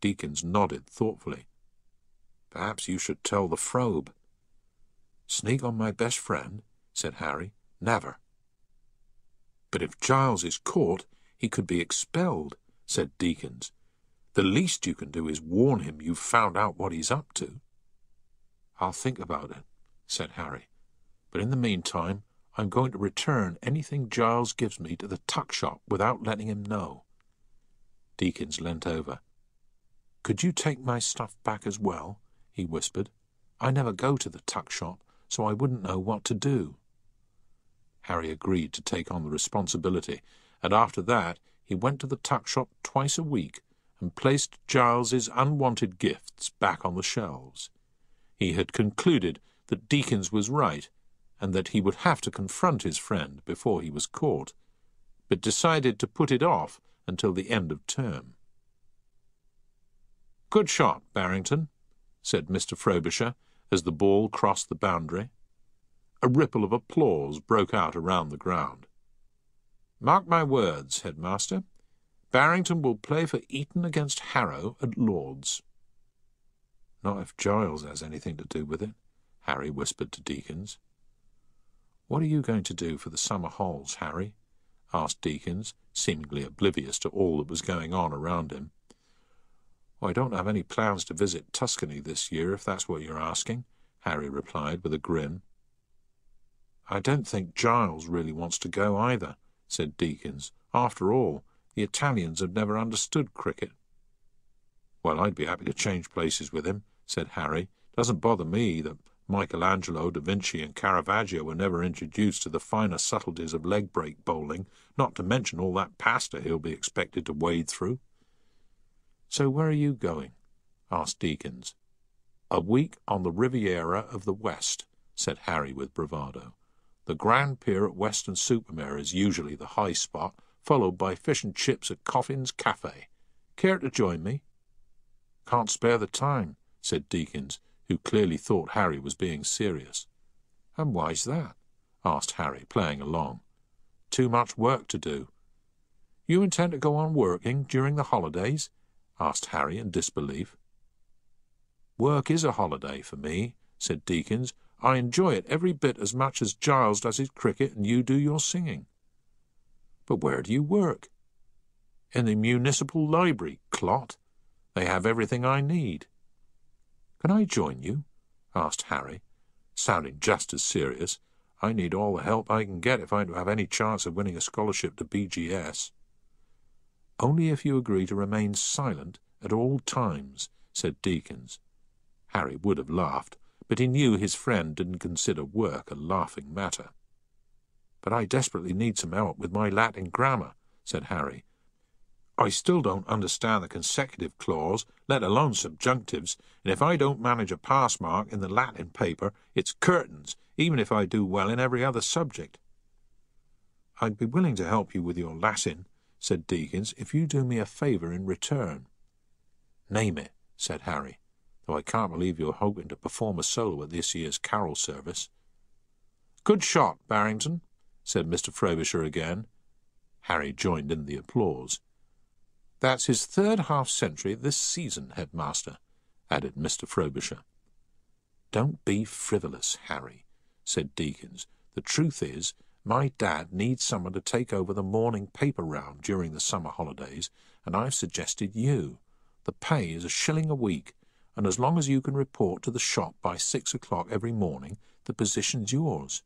Deakins nodded thoughtfully. "Perhaps you should tell the Frobe." "Sneak on my best friend?" said Harry. "Never." "But if Giles is caught, he could be expelled," said Deakins. "The least you can do is warn him you've found out what he's up to." "I'll think about it," said Harry. "But in the meantime, I'm going to return anything Giles gives me to the tuck shop without letting him know." Deakins leant over. "Could you take my stuff back as well?" he whispered. "I never go to the tuck shop, so I wouldn't know what to do." Harry agreed to take on the responsibility, and after that he went to the tuck shop twice a week and placed Giles's unwanted gifts back on the shelves. He had concluded that Deakins was right, and that he would have to confront his friend before he was caught, but decided to put it off until the end of term. "Good shot, Barrington," said Mr. Frobisher, as the ball crossed the boundary. A ripple of applause broke out around the ground. "Mark my words, headmaster, Barrington will play for Eton against Harrow at Lord's." "Not if Giles has anything to do with it," Harry whispered to Deakins. "What are you going to do for the summer hols, Harry?" asked Deakins, seemingly oblivious to all that was going on around him. "I don't have any plans to visit Tuscany this year, if that's what you're asking," Harry replied with a grin. "I don't think Giles really wants to go either," said Deakins. "After all, the Italians have never understood cricket." "Well, I'd be happy to change places with him," said Harry. "Doesn't bother me that Michelangelo, Da Vinci, and Caravaggio were never introduced to the finer subtleties of leg-break bowling, not to mention all that pasta he'll be expected to wade through." "So where are you going?" asked Deakins. "A week on the Riviera of the West," said Harry with bravado. "The Grand Pier at Weston-super-Mare is usually the high spot, followed by fish and chips at Coffin's Cafe. Care to join me?" "Can't spare the time," said Deakins, who clearly thought Harry was being serious. "And why's that?" asked Harry, playing along. "Too much work to do." "You intend to go on working during the holidays?" asked Harry in disbelief. "Work is a holiday for me," said Deakins. "I enjoy it every bit as much as Giles does his cricket and you do your singing." "But where do you work?" "In the municipal library, clot. They have everything I need." "Can I join you?" asked Harry, sounding just as serious. "I need all the help I can get if I'm to have any chance of winning a scholarship to BGS." "Only if you agree to remain silent at all times," said Deakins. Harry would have laughed, but he knew his friend didn't consider work a laughing matter. "But I desperately need some help with my Latin grammar," said Harry. "I still don't understand the consecutive clause, let alone subjunctives, and if I don't manage a pass mark in the Latin paper, it's curtains, even if I do well in every other subject." "I'd be willing to help you with your Latin," said Deakins, "if you do me a favour in return." "Name it," said Harry, "though I can't believe you're hoping to perform a solo at this year's carol service." "Good shot, Barrington," said Mr. Frobisher again. Harry joined in the applause. "That's his third half-century this season, headmaster," added Mr. Frobisher. "Don't be frivolous, Harry," said Deakins. "The truth is, my dad needs someone to take over the morning paper round during the summer holidays, and I've suggested you. The pay is £1 a week, and as long as you can report to the shop by 6 o'clock every morning, the position's yours."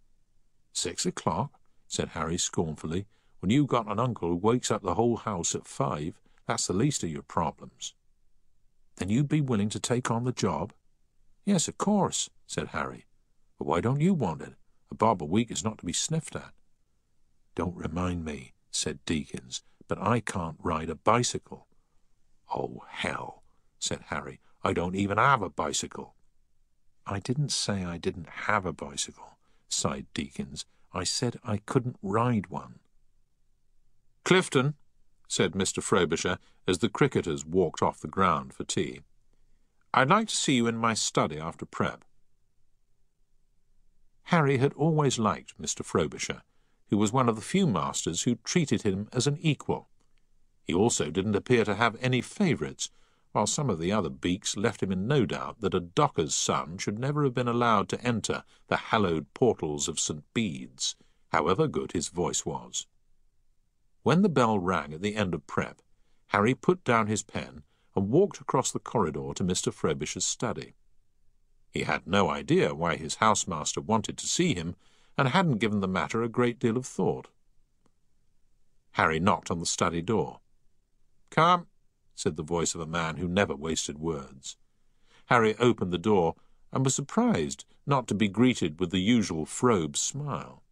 "6 o'clock?" said Harry scornfully. "When you've got an uncle who wakes up the whole house at 5, that's the least of your problems." "Then you'd be willing to take on the job?" "Yes, of course," said Harry. "But why don't you want it? A bob a week is not to be sniffed at." "Don't remind me," said Deakins, "but I can't ride a bicycle." "Oh, hell," said Harry. "I don't even have a bicycle." "I didn't say I didn't have a bicycle," sighed Deakins. "I said I couldn't ride one." "Clifton," said Mr. Frobisher, as the cricketers walked off the ground for tea, "I'd like to see you in my study after prep." Harry had always liked Mr. Frobisher, who was one of the few masters who treated him as an equal. He also didn't appear to have any favourites, while some of the other beaks left him in no doubt that a docker's son should never have been allowed to enter the hallowed portals of St. Bede's, however good his voice was. When the bell rang at the end of prep, Harry put down his pen and walked across the corridor to Mr. Frobisher's study. He had no idea why his housemaster wanted to see him, and hadn't given the matter a great deal of thought. Harry knocked on the study door. "Come," said the voice of a man who never wasted words. Harry opened the door and was surprised not to be greeted with the usual Frobe smile.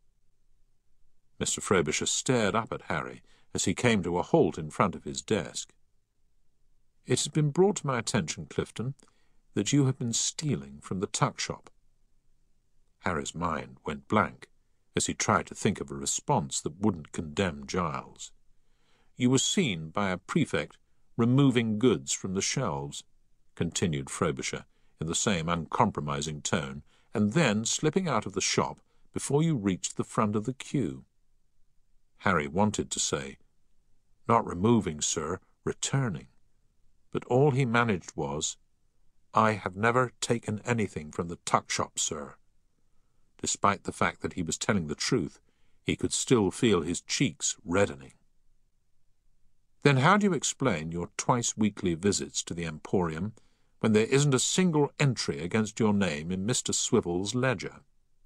Mr. Frobisher stared up at Harry as he came to a halt in front of his desk. "It has been brought to my attention, Clifton, that you have been stealing from the tuck shop." Harry's mind went blank as he tried to think of a response that wouldn't condemn Giles. "You were seen by a prefect removing goods from the shelves," continued Frobisher in the same uncompromising tone, "and then slipping out of the shop before you reached the front of the queue." Harry wanted to say, "Not removing, sir, returning," but all he managed was, "I have never taken anything from the tuck shop, sir." Despite the fact that he was telling the truth, he could still feel his cheeks reddening. "Then how do you explain your twice-weekly visits to the Emporium when there isn't a single entry against your name in Mr. Swivel's ledger?"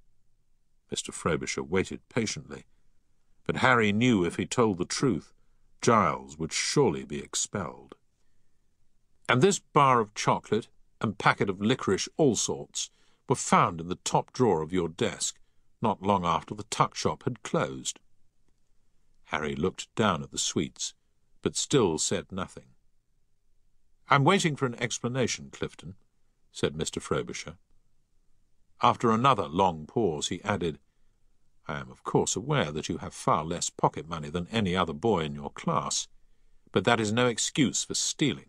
Mr. Frobisher waited patiently, but Harry knew if he told the truth, Giles would surely be expelled. "And this bar of chocolate and packet of licorice all sorts were found in the top drawer of your desk not long after the tuck shop had closed." Harry looked down at the sweets, but still said nothing. "I'm waiting for an explanation, Clifton," said Mr. Frobisher. After another long pause, he added, "I am of course aware that you have far less pocket money than any other boy in your class, but that is no excuse for stealing."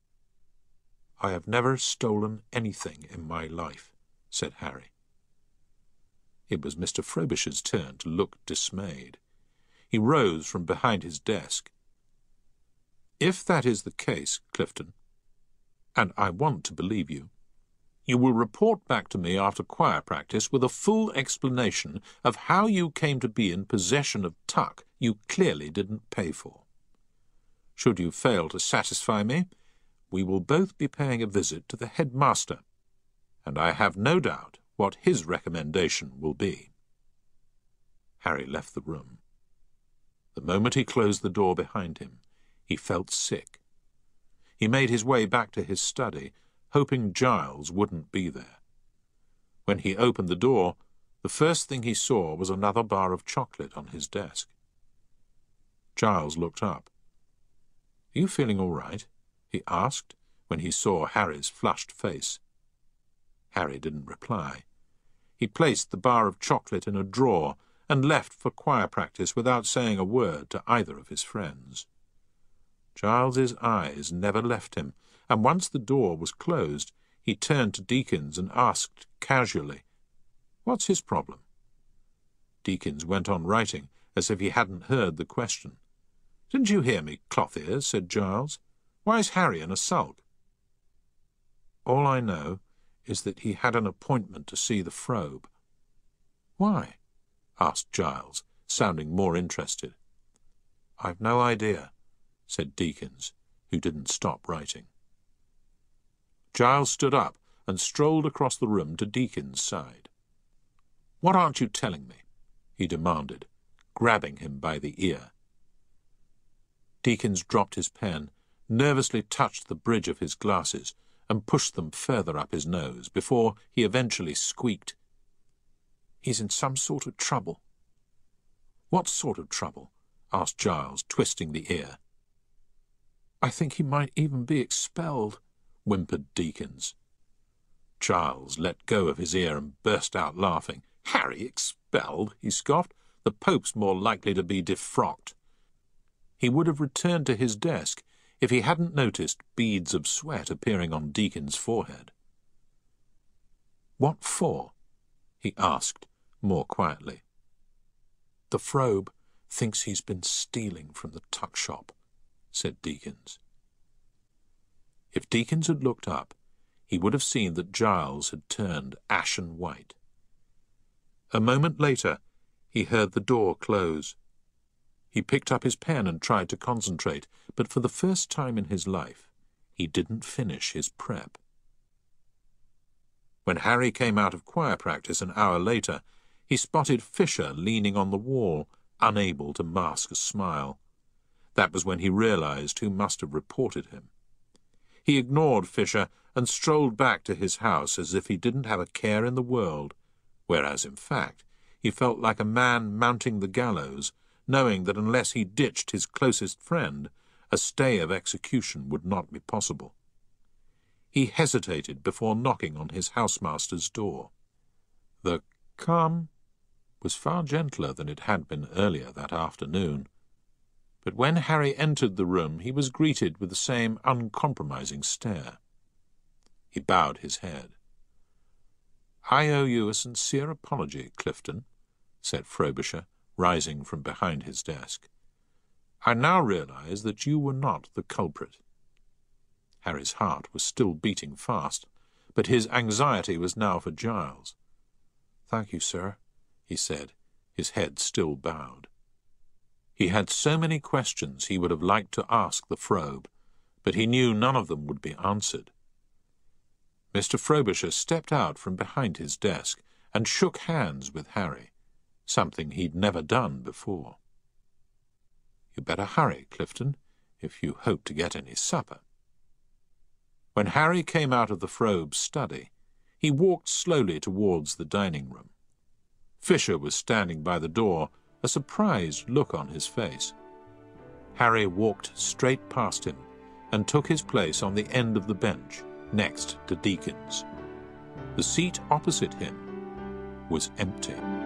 "I have never stolen anything in my life," said Harry. It was Mr. Frobisher's turn to look dismayed. He rose from behind his desk. "If that is the case, Clifton, and I want to believe you, you will report back to me after choir practice with a full explanation of how you came to be in possession of tuck you clearly didn't pay for. Should you fail to satisfy me, we will both be paying a visit to the headmaster, and I have no doubt what his recommendation will be." Harry left the room. The moment he closed the door behind him, he felt sick. He made his way back to his study, hoping Giles wouldn't be there. When he opened the door, the first thing he saw was another bar of chocolate on his desk. Giles looked up. "Are you feeling all right?" he asked, when he saw Harry's flushed face. Harry didn't reply. He placed the bar of chocolate in a drawer and left for choir practice without saying a word to either of his friends. Giles's eyes never left him, and once the door was closed, he turned to Deakins and asked casually, "What's his problem?" Deakins went on writing as if he hadn't heard the question. "Didn't you hear me, cloth-ears?" said Giles. "Why is Harry in a sulk?" "All I know is that he had an appointment to see the Frobe." "Why?" asked Giles, sounding more interested. "I've no idea," said Deakins, who didn't stop writing. Giles stood up and strolled across the room to Deakins' side. "What aren't you telling me?" he demanded, grabbing him by the ear. Deakins dropped his pen, nervously touched the bridge of his glasses, and pushed them further up his nose before he eventually squeaked, "He's in some sort of trouble." "What sort of trouble?" asked Giles, twisting the ear. "I think he might even be expelled," whimpered Deakins. Giles let go of his ear and burst out laughing. "Harry expelled?" he scoffed. "The Pope's more likely to be defrocked." He would have returned to his desk if he hadn't noticed beads of sweat appearing on Deakins' forehead. "What for?" he asked, more quietly. "The Frobe thinks he's been stealing from the tuck shop," said Deakins. If Deakins had looked up, he would have seen that Giles had turned ashen white. A moment later, he heard the door close. He picked up his pen and tried to concentrate, but for the first time in his life, he didn't finish his prep. When Harry came out of choir practice an hour later, he spotted Fisher leaning on the wall, unable to mask a smile. That was when he realized who must have reported him. He ignored Fisher and strolled back to his house as if he didn't have a care in the world, whereas, in fact, he felt like a man mounting the gallows, knowing that unless he ditched his closest friend, a stay of execution would not be possible. He hesitated before knocking on his housemaster's door. The calm was far gentler than it had been earlier that afternoon, but when Harry entered the room he was greeted with the same uncompromising stare. He bowed his head. "I owe you a sincere apology, Clifton," said Frobisher, rising from behind his desk. "I now realize that you were not the culprit." Harry's heart was still beating fast, but his anxiety was now for Giles. "Thank you, sir," he said, his head still bowed. He had so many questions he would have liked to ask the Frobe, but he knew none of them would be answered. Mr. Frobisher stepped out from behind his desk and shook hands with Harry, something he'd never done before. "You'd better hurry, Clifton, if you hope to get any supper." When Harry came out of the Frobe's study, he walked slowly towards the dining room. Fisher was standing by the door, a surprised look on his face. Harry walked straight past him and took his place on the end of the bench, next to Deakins. The seat opposite him was empty.